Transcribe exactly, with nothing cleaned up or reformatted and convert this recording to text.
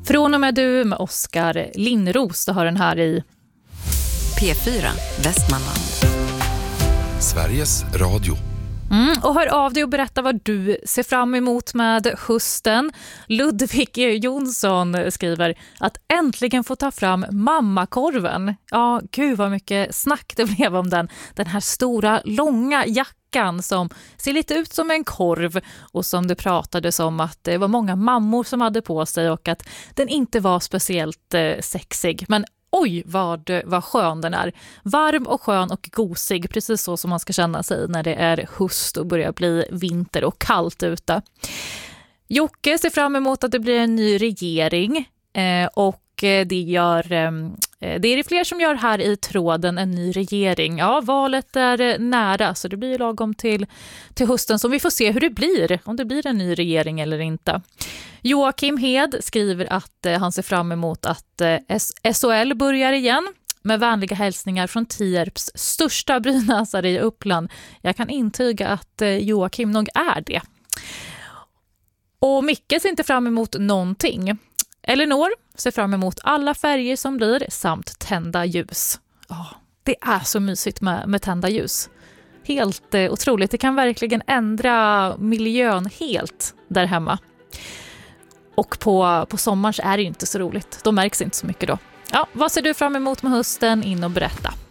Från och med du med Oskar Linnros, du har den här i P fyra Västmanland. Sveriges Radio. Mm, och hör av dig och berätta vad du ser fram emot med hösten. Ludvig Jonsson skriver att äntligen få ta fram mammakorven. Ja, gud vad mycket snack det blev om den. Den här stora, långa jackan som ser lite ut som en korv och som det pratades om att det var många mammor som hade på sig och att den inte var speciellt eh, sexig. Men oj, vad, vad skön den är. Varm och skön och gosig, precis så som man ska känna sig när det är höst och börjar bli vinter och kallt ute. Jocke ser fram emot att det blir en ny regering eh, och det gör eh, det är det fler som gör här i tråden, en ny regering. Ja, valet är nära så det blir lagom till, till hösten som vi får se hur det blir, om det blir en ny regering eller inte. Joakim Hed skriver att eh, han ser fram emot att eh, S H L börjar igen. Med vänliga hälsningar från Tierps största brynäsare i Uppland. Jag kan intyga att eh, Joakim nog är det. Och Micke ser inte fram emot någonting. Elinor ser fram emot alla färger som blir samt tända ljus. Ja, det är så mysigt med, med tända ljus. Helt eh, otroligt. Det kan verkligen ändra miljön helt där hemma. Och på, på sommaren så är det ju inte så roligt. Då märks inte så mycket då. Ja, vad ser du fram emot med hösten? In och berätta.